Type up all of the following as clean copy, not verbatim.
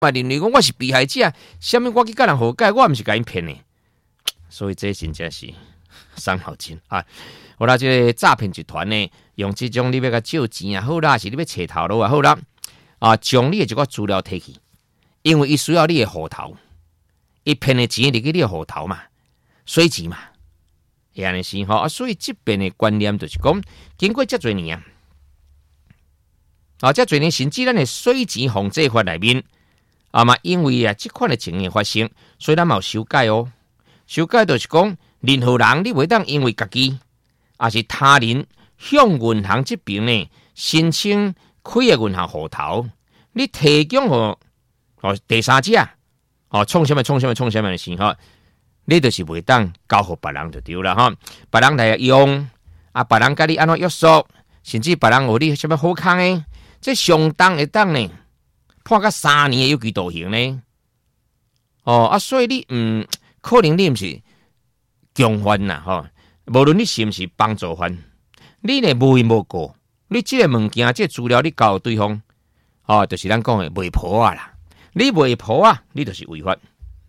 嘛认为讲我是被害者，什么我去跟人和解，我毋是甲因骗的，所以这真正是伤脑筋啊！好啦，这个诈骗集团呢，用这种你要甲借钱啊，好啦，是你要找头路啊，好啦，啊，将你的这个资料摕去，因为伊需要你的户头，伊骗的钱入去你的户头嘛，水钱嘛，会安尼是吼啊，所以这边的观念就是讲，经过遮侪年啊，遮侪年甚至咱的水钱防治法内面啊嘛，因为啊，这款的情形发生，所以咱嘛有修改哦。修改就是讲，任何人你袂当因为家己，也是他人向银行这边呢申请开个银行户头，你提供互第三者创什么的时候，你就是袂当交互别人就对了哈。别人来用啊，别人甲你安怎约束，甚至别人有你什么好康的，这相当会当呢判到3年的有期徒刑呢。所以你可能你毋是共犯呐，无论你是毋是帮助犯，你呢无因无果，你这个物件、这个资料你交对方，就是咱讲的卖婆啊啦。你卖婆啊，你就是违法。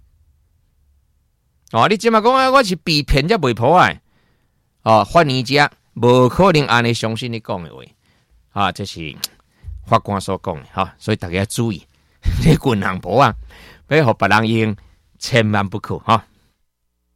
你即马讲我是被骗才卖婆啊，犯人者无可能安尼相信你讲的话，这是法官所讲的所以大家要注意，你银行婆啊，要互别人用，千万不可